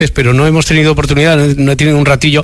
pero no hemos tenido oportunidad, no he tenido un ratillo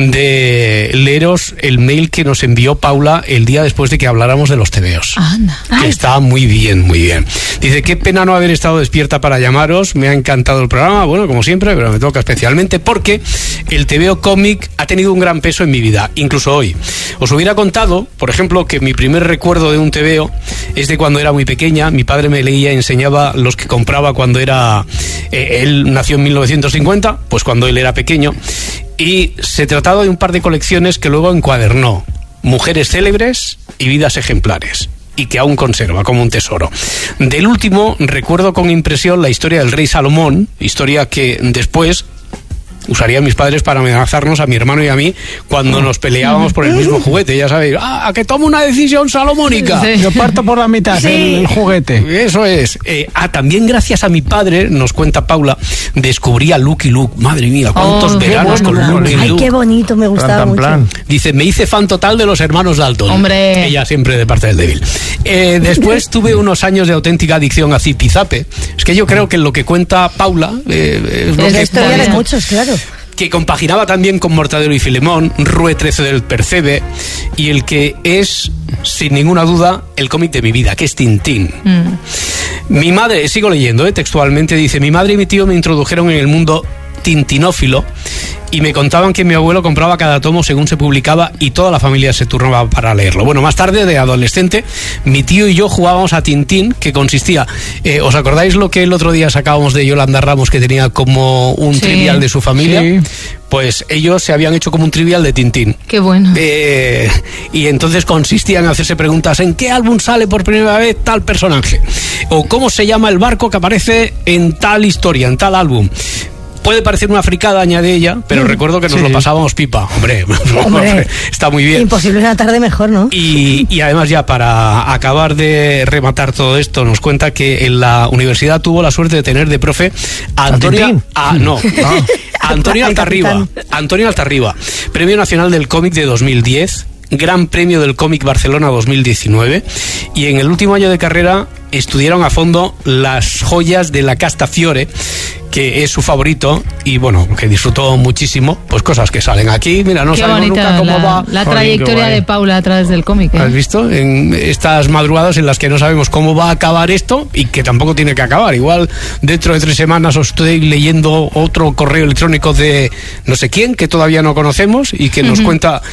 de leeros el mail que nos envió Paula el día después de que habláramos de los tebeos. Que está muy bien, muy bien. Dice, qué pena no haber estado despierta para llamaros, me ha encantado el programa, bueno, como siempre, pero me toca especialmente porque el tebeo cómic ha tenido un gran peso en mi vida, incluso hoy. Os hubiera contado, por ejemplo, que mi primer recuerdo de un tebeo es de cuando era muy pequeña. Mi padre me leía y enseñaba los que compraba cuando era... él nació en 1950, pues cuando él era pequeño, y se trataba de un par de colecciones que luego encuadernó: Mujeres célebres y Vidas ejemplares, y que aún conserva como un tesoro. Del último recuerdo con impresión la historia del rey Salomón, historia que después usarían mis padres para amenazarnos a mi hermano y a mí cuando nos peleábamos por el mismo juguete. Ya sabéis, a que tome una decisión salomónica. Sí. Yo parto por la mitad, sí. el juguete. Eso es. También gracias a mi padre, nos cuenta Paula, descubrí a Lucky Luke. Madre mía, cuántos veranos con Lucky Luke. Ay, qué bonito, me gustaba mucho. Dice, me hice fan total de los hermanos Dalton. Hombre. Ella siempre de parte del débil. Después tuve unos años de auténtica adicción a zipizape. Es que yo creo que lo que cuenta Paula es la historia de muchos, claro. Que compaginaba también con Mortadelo y Filemón, Rue 13 del Percebe, y el que es, sin ninguna duda, el cómic de mi vida, que es Tintín. Mi madre, sigo leyendo, textualmente, dice, mi madre y mi tío me introdujeron en el mundo tintinófilo y me contaban que mi abuelo compraba cada tomo según se publicaba y toda la familia se turnaba para leerlo. Bueno, más tarde, de adolescente, mi tío y yo jugábamos a Tintín, que consistía... ¿os acordáis lo que el otro día sacábamos de Yolanda Ramos, que tenía como un trivial de su familia? Sí. Pues ellos se habían hecho como un trivial de Tintín. Qué bueno. Y entonces consistía en hacerse preguntas: ¿en qué álbum sale por primera vez tal personaje? O ¿cómo se llama el barco que aparece en tal historia, en tal álbum? Puede parecer una fricada, añade ella, pero recuerdo que nos lo pasábamos pipa. Hombre, está muy bien. Imposible una tarde mejor, ¿no? Y además, ya para acabar de rematar todo esto, nos cuenta que en la universidad tuvo la suerte de tener de profe a Antonio Altarriba. Antonio Altarriba, Premio Nacional del Cómic de 2010, Gran Premio del Cómic Barcelona 2019, y en el último año de carrera estudiaron a fondo las joyas de la Casta Fiore, que es su favorito, y bueno, que disfrutó muchísimo, pues cosas que salen aquí. Mira, no sabemos nunca cómo va la trayectoria de Paula a través del cómic. ¿Has visto? En estas madrugadas en las que no sabemos cómo va a acabar esto, y que tampoco tiene que acabar. Igual dentro de 3 semanas os estoy leyendo otro correo electrónico de no sé quién, que todavía no conocemos, y que nos cuenta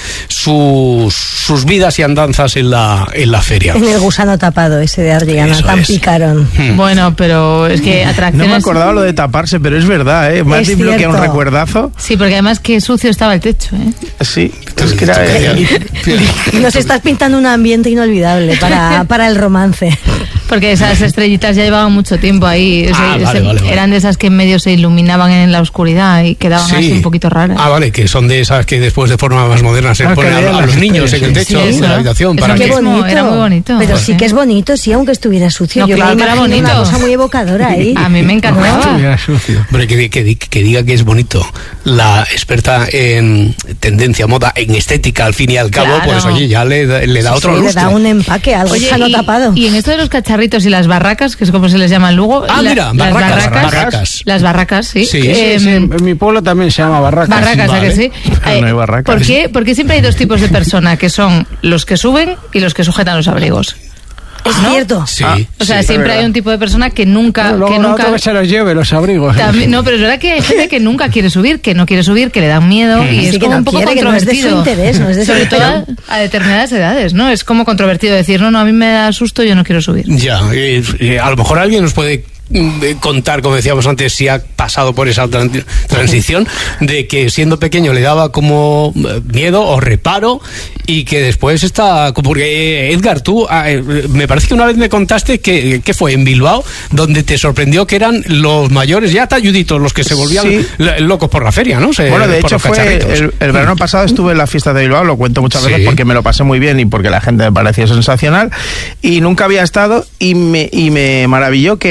sus vidas y andanzas en la feria. En el gusano tapado ese de Adriana, eso tan picarón. Bueno, pero es que atracciones... No me acordaba lo de taparse, pero es verdad, ¿eh? Más que un recuerdazo. Sí, porque además que sucio estaba el techo, ¿eh? Sí, es que era... Nos estás pintando un ambiente inolvidable para el romance. Porque esas estrellitas ya llevaban mucho tiempo ahí. Vale. Eran de esas que en medio se iluminaban en la oscuridad y quedaban así un poquito raras. Vale, que son de esas que después de forma más moderna se ponen a los niños en el techo de la habitación. Para que era muy bonito. Pero sí que es bonito, sí, aunque estuviera sucio. No, claro que era bonito. Una cosa muy evocadora ahí. A mí me encantaba. Hombre, que diga que es bonito la experta en tendencia, moda, en estética, al fin y al cabo, pues oye, ya le da otro lustre. Le da un empaque, algo gusano tapado. Y en esto de los cacharritos y las barracas, que es como se les llama en Lugo. Mira, barracas. Las barracas, sí. Sí, en mi pueblo también se llama barracas. Barracas, ¿a que sí? No hay barracas. Porque siempre hay 2 tipos de personas, que son los que suben y los que sujetan los abrigos. Es cierto. Sí, o sea, siempre hay un tipo de persona que nunca... que se los lleve los abrigos. También, no, pero es verdad que hay gente que nunca quiere subir, que no quiere subir, que le da miedo, y es como un poco controvertido. No es de su interés, no es de su interés. Sobre todo a determinadas edades, ¿no? Es como controvertido decir, no, a mí me da susto, yo no quiero subir. Ya, a lo mejor alguien nos puede contar, como decíamos antes, si ha pasado por esa transición de que siendo pequeño le daba como miedo o reparo, y que después está... Porque Edgar, tú me parece que una vez me contaste que fue en Bilbao donde te sorprendió que eran los mayores ya talluditos los que se volvían locos por la feria, ¿no? Bueno, de hecho fue el verano pasado estuve en la fiesta de Bilbao, lo cuento muchas veces porque me lo pasé muy bien y porque la gente me pareció sensacional, y nunca había estado, y me maravilló que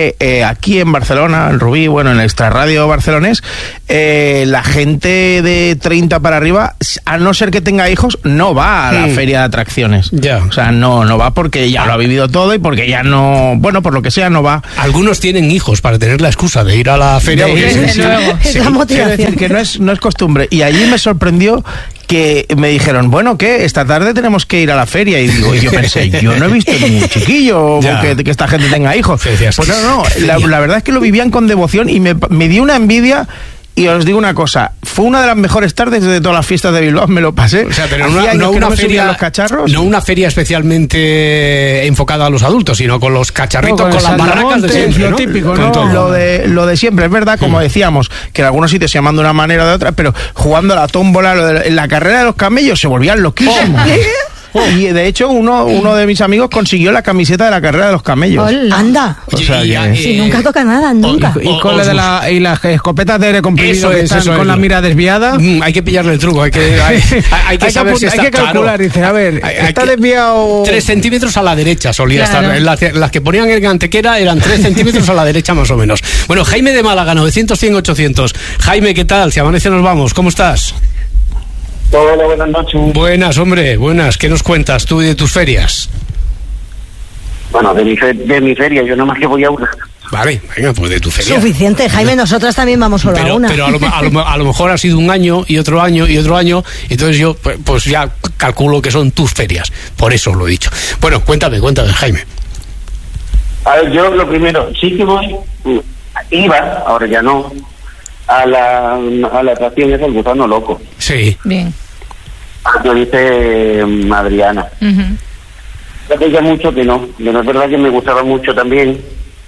aquí en Barcelona, en Rubí, bueno, en el Extraradio barcelonés, la gente de 30 para arriba, a no ser que tenga hijos, no va a la feria de atracciones. Ya. O sea, no va porque ya lo ha vivido todo y porque ya no, bueno, por lo que sea, no va. Algunos tienen hijos para tener la excusa de ir a la feria. Es la motivación. Quiero decir que no es costumbre. Y allí me sorprendió que me dijeron, bueno, ¿qué? Esta tarde tenemos que ir a la feria. Y yo pensé, yo no he visto ni un chiquillo que esta gente tenga hijos. Pues no, la verdad es que lo vivían con devoción y me dio una envidia. Y os digo una cosa, fue una de las mejores tardes de todas las fiestas de Bilbao, me lo pasé. O sea, pero no una feria, los cacharros. No una feria especialmente enfocada a los adultos, sino con los cacharritos, con las barracas de siempre, lo ¿no? típico, ¿no? Lo de siempre, es verdad, como decíamos, que en algunos sitios se llaman de una manera o de otra, pero jugando a la tómbola, en la carrera de los camellos se volvían loquísimos. Y de hecho uno de mis amigos consiguió la camiseta de la carrera de los camellos. Hola. Anda. O sea, si nunca toca nada, nunca. Y con las escopetas de aire comprimido que están con la mira desviada. Hay que pillarle el truco, hay que saber si está, hay que calcular, dice, a ver, está desviado 3 centímetros a la derecha solía estar. Las que ponían en Antequera eran 3 centímetros a la derecha más o menos. Bueno, Jaime de Málaga, 900-100-800. Jaime, ¿qué tal? Si amanece nos vamos, ¿cómo estás? Hola, buenas noches. Buenas, hombre, buenas. ¿Qué nos cuentas tú de tus ferias? Bueno, de mi feria, yo nomás que voy a una. Vale, venga, pues de tu feria. Suficiente, Jaime, nosotras también vamos solo a una. Pero a lo mejor ha sido un año y otro año y otro año, entonces yo pues ya calculo que son tus ferias, por eso lo he dicho. Bueno, cuéntame, Jaime. A ver, yo lo primero, sí que iba, ahora ya no, a la atracción esa, el gusano loco. Sí. Bien. Yo dice Adriana. Hace ya mucho que no, pero es verdad que me gustaba mucho también.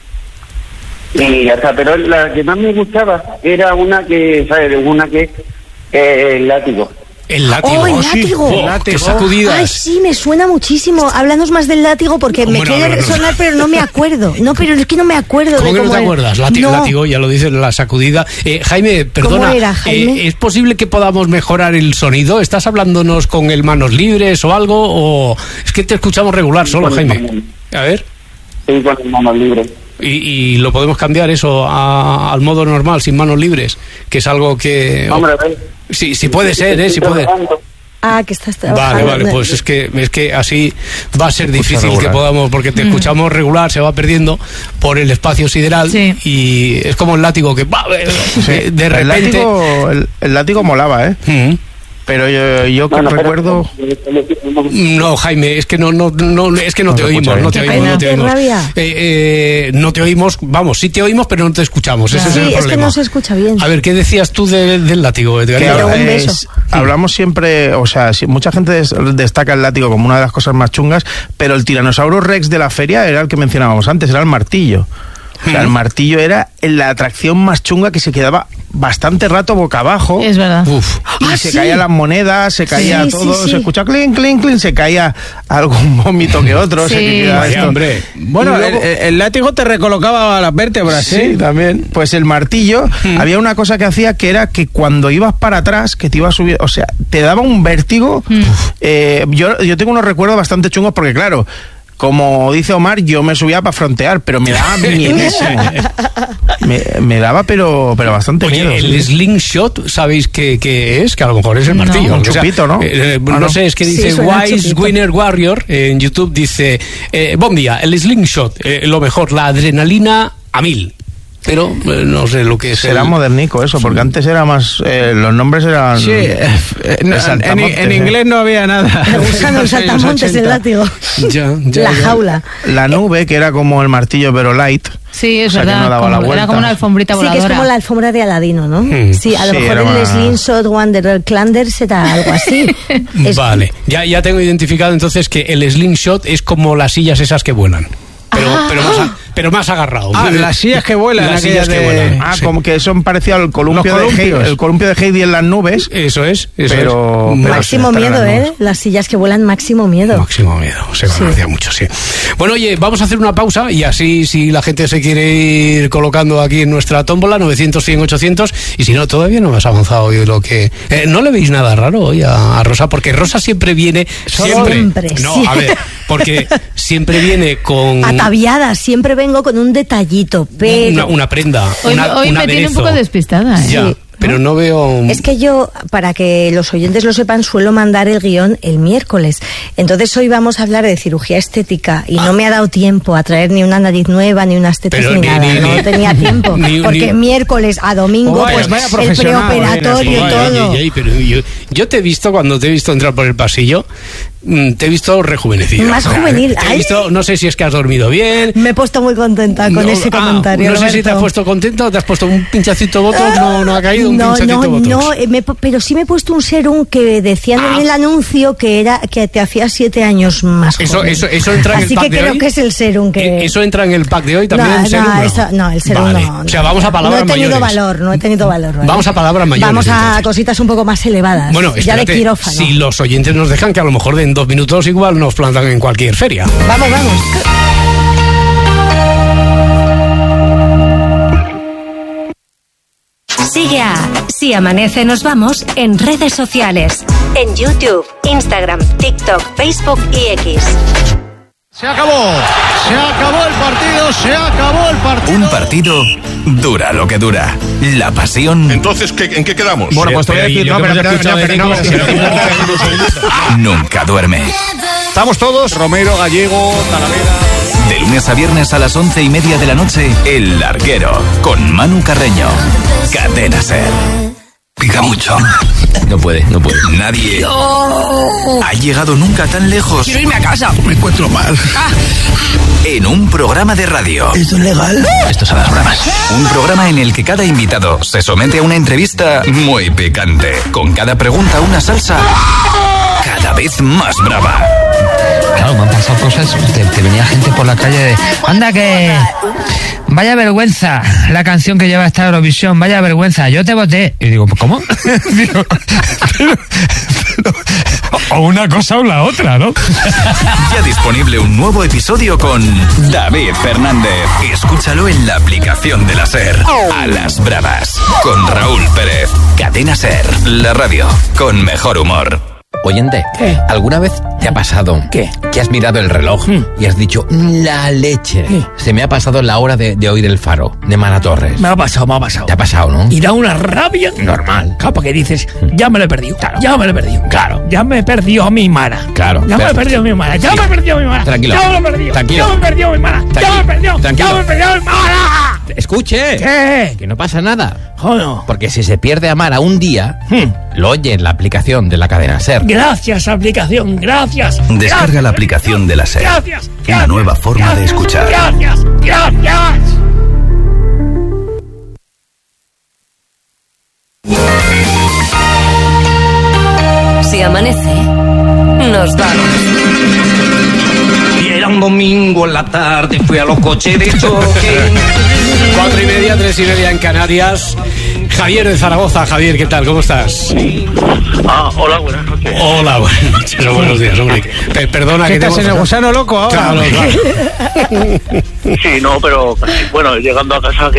Y ya está, pero la que más me gustaba era una que, ¿sabes? El látigo. El látigo. ¡Oh, el látigo! ¡Qué sacudidas! Ay, sí, me suena muchísimo. Háblanos más del látigo porque me quiere sonar, pero no me acuerdo. No, pero es que no me acuerdo. ¿Cómo que no te acuerdas? Látigo, ya lo dices, la sacudida. Jaime, perdona. ¿Cómo era, Jaime? ¿Es posible que podamos mejorar el sonido? ¿Estás hablándonos con el manos libres o algo? ¿O es que te escuchamos regular solo, Jaime? A ver. Sí, con el manos libres. Y lo podemos cambiar eso al modo normal, sin manos libres, que es algo que... Hombre, a ver. Sí puede ser, sí puede. Ah, que estás trabajando. Vale, pues es que así va a ser difícil que podamos, porque te escuchamos regular, se va perdiendo por el espacio sideral, y es como el látigo que de repente... El látigo molaba, ¿eh? Pero yo recuerdo... No, Jaime, es que no te oímos, no te oímos. Vamos, sí te oímos, pero no te escuchamos. Ese es el problema. Es que no se escucha bien. A ver, ¿qué decías tú del látigo, Edgar? Un beso. Hablamos siempre, o sea, mucha gente destaca el látigo como una de las cosas más chungas, pero el Tiranosaurio Rex de la feria era el que mencionábamos antes, era el martillo. O sea, el martillo era la atracción más chunga, que se quedaba bastante rato boca abajo. Es verdad. Y se caían las monedas, se caía todo, se escuchaba clink, clink, clink, se caía algún vómito que otro. Hombre. Bueno, luego, el látigo te recolocaba las vértebras, sí, también. Pues el martillo, había una cosa que hacía, que era que cuando ibas para atrás, que te ibas a subir, o sea, te daba un vértigo. Yo tengo unos recuerdos bastante chungos, porque claro, como dice Omar, yo me subía para frontear, pero me daba miedísimo. me daba, pero bastante miedo. El slingshot, ¿sabéis qué es? Que a lo mejor es el martillo. Un chupito, ¿no? No sé, es que dice Wise Winner Warrior en YouTube, dice, buen día, el slingshot, lo mejor, la adrenalina a 1000. Pero no sé lo que es. Será modernico eso, porque antes era más... los nombres eran... Sí, en inglés no había nada. Me gustan los saltamontes, el látigo. La jaula. La nube, que era como el martillo, pero light. Sí, es verdad. Que no daba la vuelta. Era como una alfombrita voladora. Sí, que es como la alfombra de Aladino, ¿no? Sí, a lo mejor el Slingshot Wanderer Clander será algo así. Vale, ya tengo identificado entonces que el Slingshot es como las sillas esas que vuelan. Pero más agarrado. Las sillas que vuelan. Las sillas que vuelan. Sí. Como que son parecidos al columpio de Heidi. El columpio de Heidi en las nubes. Eso es. Pero máximo miedo, Las sillas que vuelan, máximo miedo. Máximo miedo. Se conocía mucho, sí. Bueno, oye, vamos a hacer una pausa y así, si la gente se quiere ir colocando aquí en nuestra tómbola, 900, 100, 800. Y si no, todavía no has avanzado hoy lo que... ¿No le veis nada raro hoy a Rosa? Porque Rosa siempre viene... Siempre. No, a ver, porque siempre viene con... Ataviada, siempre vengo con un detallito, pero... Una prenda, Hoy me tiene un poco despistada, ¿eh? Ya. Sí. Pero no veo... Es que yo, para que los oyentes lo sepan, suelo mandar el guión el miércoles. Entonces hoy vamos a hablar de cirugía estética y no me ha dado tiempo a traer ni una nariz nueva, ni unas tetas, ni nada. No tenía tiempo. Porque miércoles a domingo, pues el preoperatorio y todo. Pero yo te he visto, cuando te he visto entrar por el pasillo, te he visto rejuvenecido. Más juvenil. Te he visto, no sé si es que has dormido bien. Me he puesto muy contenta con ese comentario. No Roberto. sé si te has puesto contenta o te has puesto un pinchacito botox, no ha caído un pinchacito botox. No, pero sí me he puesto un serum que decían en el anuncio que te hacía 7 años más joven. Eso entra en el pack de hoy. Así que creo que es el serum que... ¿Eso entra en el pack de hoy también? El serum vale. no. O sea, vamos a palabras mayores. No he tenido valor. ¿vale? Vamos a palabras mayores. Vamos a cositas un poco más elevadas. Bueno, ya de quirófano. Si los oyentes nos dejan, que a lo mejor en 2 minutos igual nos plantan en cualquier feria. Vamos. Sigue a Si Amanece Nos Vamos en redes sociales. En YouTube, Instagram, TikTok, Facebook y X. Se acabó el partido. Un partido dura lo que dura. La pasión. Entonces, ¿en qué quedamos? Bueno, pues te voy a decir, nunca duerme. Estamos todos, Romero, Gallego, Talavera. De lunes a viernes a las 11:30 de la noche, El Larguero, con Manu Carreño. Cadena SER. Pica mucho. No puede. Nadie ha llegado nunca tan lejos. Quiero irme a casa. Me encuentro mal. En un programa de radio. ¿Esto es legal? Esto son las bromas. Un programa en el que cada invitado se somete a una entrevista muy picante. Con cada pregunta una salsa cada vez más brava. Claro, me han pasado cosas. Te venía gente por la calle de... Anda que... Vaya vergüenza la canción que lleva esta Eurovisión, vaya vergüenza, yo te voté. Y digo, ¿cómo? pero, o una cosa o la otra, ¿no? Ya disponible un nuevo episodio con David Fernández. Escúchalo en la aplicación de la SER. A las bravas, con Raúl Pérez. Cadena SER, la radio con mejor humor. Oyente, ¿qué? ¿Alguna vez te ha pasado que has mirado el reloj y has dicho, la leche? Se me ha pasado la hora de oír el faro de Mara Torres. Me ha pasado. Te ha pasado, ¿no? Y da una rabia normal. Claro, porque dices, ya me lo he perdido. Claro. Ya me lo he perdido. Claro. Ya me perdió a mi Mara. Claro. Ya me he perdido a mi Mara. Ya me he perdido a mi Mara. Tranquilo. Ya me lo he perdido. Tranquilo. Ya me he perdido a mi Mara. Ya me he perdido. Tranquilo. Ya me he perdido a mi Mara. Escuche. ¿Qué? Que no pasa nada. Joder. Porque si se pierde a Mara un día, lo oye en la aplicación de la cadena SER. Gracias, aplicación. Gracias. Descarga la aplicación de la SER. Gracias. La nueva forma de escuchar. Gracias. Si amanece, nos vamos. Y era un domingo en la tarde, fui a los coches de choque. 4:30, 3:30 en Canarias. Javier de Zaragoza. Javier, ¿qué tal? ¿Cómo estás? Hola, buenas noches. Hola, buenas noches. Buenos días, hombre. Perdona que estás en el gusano loco ahora. Claro. Sí, no, pero bueno, llegando a casa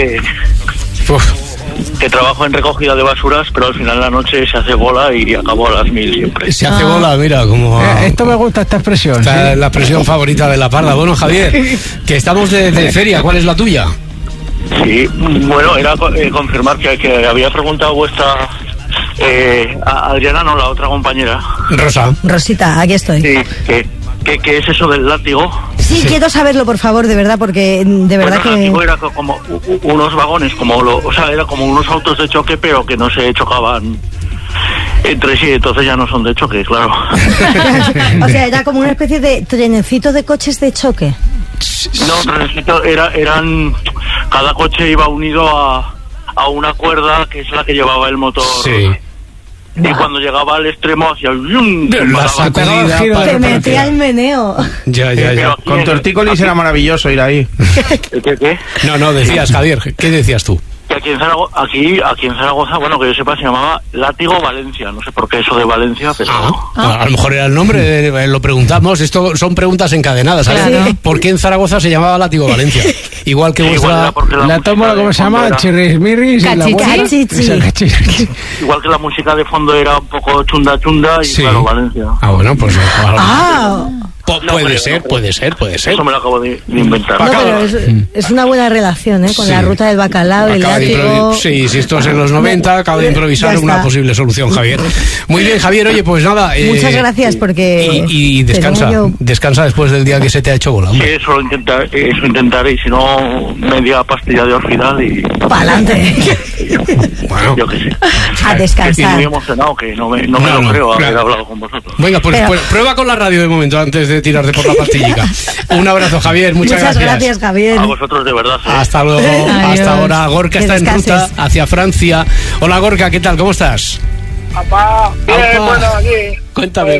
que trabajo en recogida de basuras, pero al final de la noche se hace bola y acabo a las 1000 siempre. Se hace bola, mira, como... Esto me gusta, esta expresión. ¿Sí? La expresión favorita de la parda. Bueno, Javier, que estamos de feria, ¿cuál es la tuya? Sí, bueno, era confirmar que había preguntado vuestra... Adriana, no, la otra compañera. Rosita, aquí estoy. Sí, ¿qué es eso del látigo? Sí, quiero saberlo, por favor, de verdad, porque de verdad que... El látigo era como unos vagones, era como unos autos de choque, pero que no se chocaban entre sí, entonces ya no son de choque, claro. O sea, era como una especie de trenecito de coches de choque. No, trenecito eran... Cada coche iba unido a una cuerda que es la que llevaba el motor. Sí. Y cuando llegaba al extremo hacía la sacudida, te metía el meneo. Ya. Con tortícolis era maravilloso ir ahí. ¿Qué? No, decías, Javier, ¿qué decías tú? Que aquí en Zaragoza, bueno, que yo sepa, se llamaba Látigo Valencia. No sé por qué eso de Valencia, pero... A lo mejor era el nombre, lo preguntamos. Esto son preguntas encadenadas, ¿sabes? Claro. ¿Por qué en Zaragoza se llamaba Látigo Valencia? igual que vuestra... La tómbola, ¿cómo se llama? Chirrismirris. Igual que la música de fondo era un poco chunda y claro, Valencia. Bueno, pues... Puede ser. Eso me lo acabo de inventar. No, pero es una buena relación, con la ruta del bacalao, el látigo... Sí, si esto es en los 90, acabo de improvisar una posible solución, Javier. Muy bien, Javier, oye, pues nada... Muchas gracias, porque... Y descansa después del día que se te ha hecho bola. Sí, eso intentaré, y si no, media pastilla de Orfidal y... ¡Pa'lante! Bueno, yo qué sé. A descansar. Estoy muy emocionado, que no me lo creo haber hablado con vosotros. Venga, pues prueba con la radio de momento, antes de tirarte por la pastillica. Un abrazo, Javier, muchas gracias, Javier. A vosotros, de verdad. Hasta luego. Adiós. Hasta ahora. Gorka está en ruta hacia Francia. Hola, Gorka, ¿qué tal? ¿Cómo estás? Apá, bueno, aquí. Cuéntame.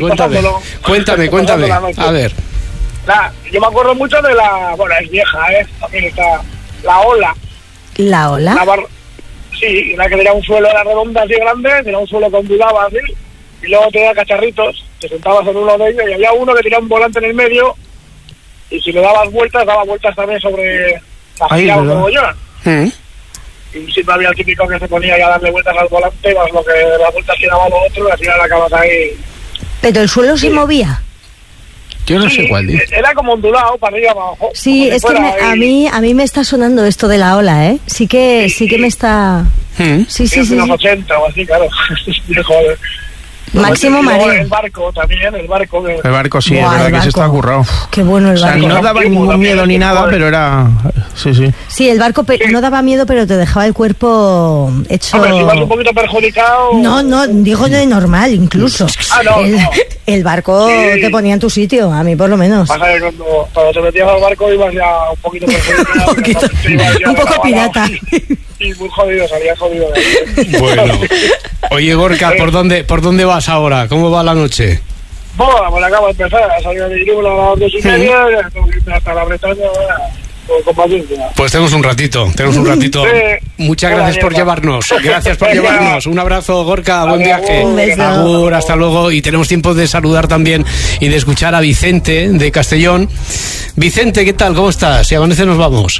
A ver. Yo me acuerdo mucho de bueno, es vieja, también está la ola. ¿La ola? Sí, la que tenía un suelo, era redonda así grande, tenía un suelo que ondulaba así, y luego tenía cacharritos, te sentabas en uno de ellos, y había uno que tenía un volante en el medio, y si le daba vueltas también sobre la gira o mogollón. Y siempre había el típico que se ponía ya a darle vueltas al volante, más lo que las vueltas que daba lo otro, y al final acabas ahí. ¿Pero el suelo se movía? Yo no sé cuál dice. Era como ondulado, para arriba, para abajo. Sí, es que a mí me está sonando esto de la ola, ¿eh? Sí que me está... Sí. Unos 80 o así, claro. Joder. Máximo mareo. El barco también, el barco. El barco sí, es verdad que se está currado. Qué bueno el barco. O sea, no daba ningún miedo ni nada, pero era... Sí. Sí, el barco no daba miedo, pero te dejaba el cuerpo hecho... Hombre, si ibas un poquito perjudicado... No, digo de normal, incluso. El barco te ponía en tu sitio, a mí por lo menos. Pasa que cuando te metías al barco ibas ya un poquito perjudicado. Un poco pirata. Y muy jodido, salía jodido. Bueno. Oye, Gorka, ¿por dónde vas ahora? ¿Cómo va la noche? Bueno, pues acabo de empezar, a salir de Irún a las 2:30, y tengo que irme hasta la Bretaña con paciencia. Pues tenemos un ratito. Muchas gracias por llevarnos. Gracias por llevarnos. Un abrazo, Gorka, buen viaje. Un beso. Agur, hasta luego. Y tenemos tiempo de saludar también y de escuchar a Vicente de Castellón. Vicente, ¿qué tal? ¿Cómo estás? Si amanece nos vamos.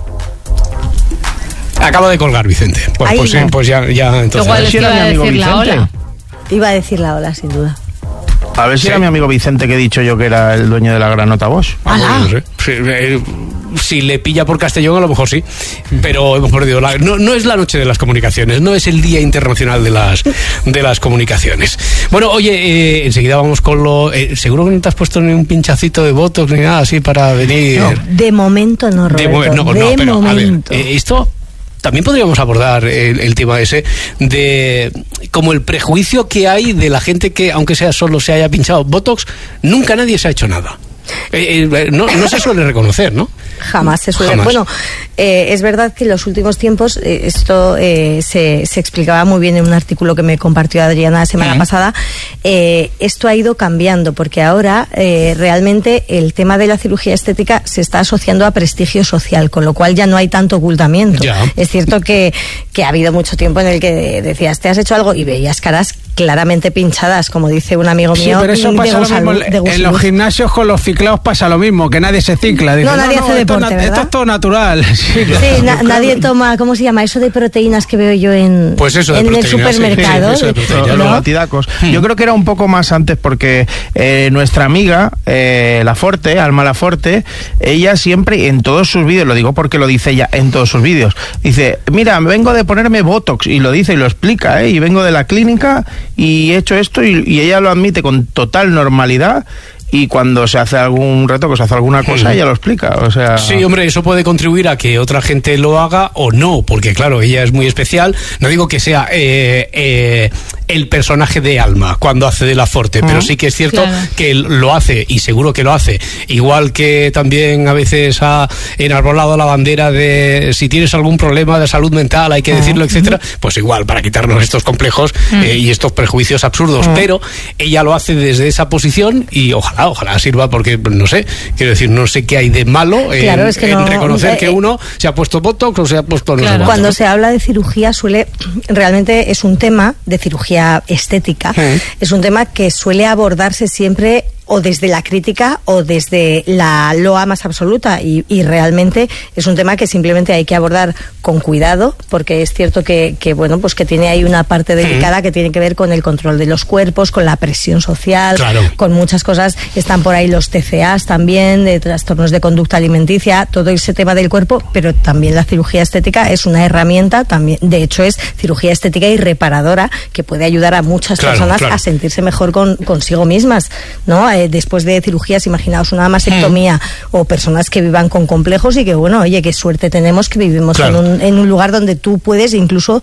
Acaba de colgar, Vicente. Pues ya entonces. Igual es que iba a decir la ola. Iba a decir la ola, sin duda. A ver si era mi amigo Vicente que he dicho yo que era el dueño de la granota Bosch. No sé. Si le pilla por Castellón, a lo mejor sí. Pero hemos perdido no es la noche de las comunicaciones, no es el Día Internacional de las Comunicaciones. Bueno, oye, enseguida vamos con lo... seguro que no te has puesto ni un pinchacito de Botox ni nada así para venir... No, de momento no, Roberto. Pero momento. A ver, esto... También podríamos abordar el tema ese de como el prejuicio que hay de la gente que, aunque sea solo se haya pinchado Botox, nunca nadie se ha hecho nada. No se suele reconocer, ¿no? Jamás se suele. Bueno, es verdad que en los últimos tiempos esto se explicaba muy bien en un artículo que me compartió Adriana la semana pasada. Esto ha ido cambiando porque ahora realmente el tema de la cirugía estética se está asociando a prestigio social, con lo cual ya no hay tanto ocultamiento. Es cierto que ha habido mucho tiempo en el que decías, ¿te has hecho algo? Y veías caras claramente pinchadas, como dice un amigo mío. Sí, pero eso pasa lo mismo en los gimnasios con los ciclados, pasa lo mismo, que nadie se cicla. Dice, nadie hace deporte, ¿verdad? Esto es todo natural. Nadie toma, ¿cómo se llama? Eso de proteínas que veo yo en el supermercado. Los batidacos. Yo creo que era un poco más antes porque nuestra amiga, Alma Laforte, ella siempre, en todos sus vídeos, lo digo porque lo dice ella en todos sus vídeos, dice, mira, vengo de ponerme Botox, y lo dice y lo explica, y vengo de la clínica y he hecho esto, y ella lo admite con total normalidad. Y cuando se hace algún reto, que se hace alguna cosa, ella lo explica, o sea... Sí, hombre, eso puede contribuir a que otra gente lo haga o no, porque claro, ella es muy especial. No digo que sea el personaje de Alma cuando hace de Laforte, pero sí que es cierto que lo hace, y seguro que lo hace. Igual que también a veces ha enarbolado la bandera de si tienes algún problema de salud mental hay que decirlo, etcétera, pues igual, para quitarnos estos complejos y estos prejuicios absurdos. Pero ella lo hace desde esa posición y ojalá sirva, porque no sé, quiero decir, no sé qué hay de malo en reconocer que uno se ha puesto Botox o se ha puesto... Cuando se habla de cirugía realmente es un tema de cirugía estética, es un tema que suele abordarse siempre o desde la crítica o desde la loa más absoluta, y realmente es un tema que simplemente hay que abordar con cuidado, porque es cierto que bueno, pues que tiene ahí una parte delicada que tiene que ver con el control de los cuerpos, con la presión social, con muchas cosas. Están por ahí los TCAs también, de trastornos de conducta alimenticia, todo ese tema del cuerpo, pero también la cirugía estética es una herramienta, también, de hecho es cirugía estética y reparadora, que puede ayudar a muchas personas a sentirse mejor consigo mismas, ¿no? Después de cirugías, imaginaos una mastectomía o personas que vivan con complejos y que, bueno, oye, qué suerte tenemos que vivimos en un lugar donde tú puedes incluso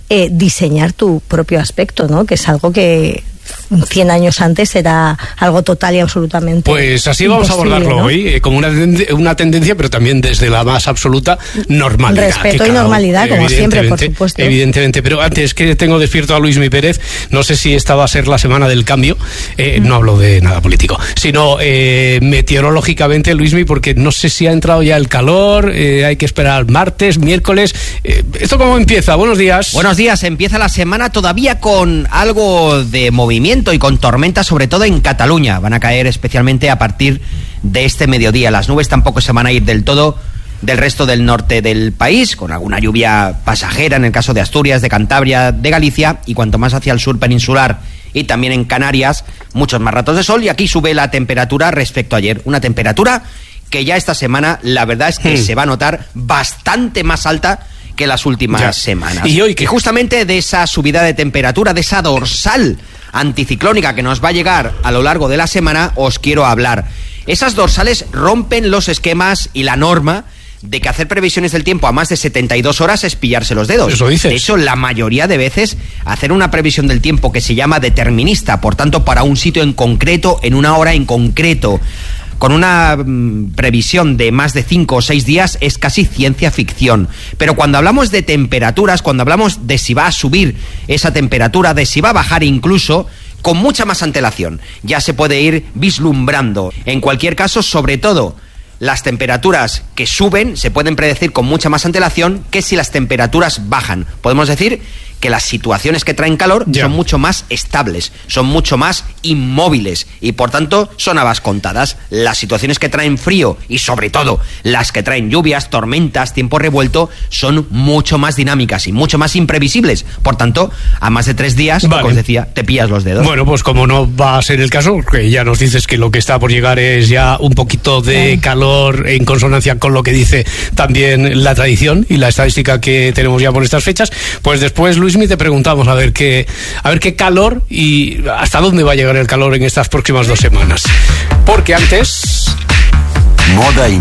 diseñar tu propio aspecto, ¿no? Que es algo que 100 años antes era algo total y absolutamente pues así vamos a abordarlo, ¿no? Hoy como una tendencia, pero también desde la más absoluta normalidad, respeto y normalidad, como siempre, por supuesto, evidentemente. Pero antes, que tengo despierto a Luismi Pérez, no sé si esta va a ser la semana del cambio, no hablo de nada político, sino meteorológicamente, Luismi, porque no sé si ha entrado ya el calor, hay que esperar martes, miércoles. ¿Esto cómo empieza? Buenos días. Buenos días. Empieza la semana todavía con algo de movimiento y con tormentas, sobre todo en Cataluña. Van a caer especialmente a partir de este mediodía. Las nubes tampoco se van a ir del todo del resto del norte del país, con alguna lluvia pasajera en el caso de Asturias, de Cantabria, de Galicia, y cuanto más hacia el sur peninsular y también en Canarias, muchos más ratos de sol, y aquí sube la temperatura respecto a ayer. Una temperatura que ya esta semana, la verdad es que se va a notar bastante más alta que las últimas semanas. Y hoy, que justamente de esa subida de temperatura, de esa dorsal anticiclónica que nos va a llegar a lo largo de la semana, os quiero hablar. Esas dorsales rompen los esquemas y la norma de que hacer previsiones del tiempo a más de 72 horas es pillarse los dedos. Eso dices. De hecho, la mayoría de veces hacer una previsión del tiempo que se llama determinista, por tanto, para un sitio en concreto, en una hora en concreto, con una previsión de más de 5 o 6 días, es casi ciencia ficción. Pero cuando hablamos de temperaturas, cuando hablamos de si va a subir esa temperatura, de si va a bajar incluso, con mucha más antelación, ya se puede ir vislumbrando. En cualquier caso, sobre todo, las temperaturas que suben se pueden predecir con mucha más antelación que si las temperaturas bajan. Podemos decir que las situaciones que traen calor son mucho más estables, son mucho más inmóviles y por tanto son habas contadas. Las situaciones que traen frío y sobre todo las que traen lluvias, tormentas, tiempo revuelto, son mucho más dinámicas y mucho más imprevisibles. Por tanto, a más de 3 días, como os decía, te pillas los dedos. Bueno, pues como no va a ser el caso, que ya nos dices que lo que está por llegar es ya un poquito de calor en consonancia con lo que dice también la tradición y la estadística que tenemos ya por estas fechas, pues después, Luis, te preguntamos a ver qué calor y hasta dónde va a llegar el calor en estas próximas 2 semanas. Porque antes... Moda y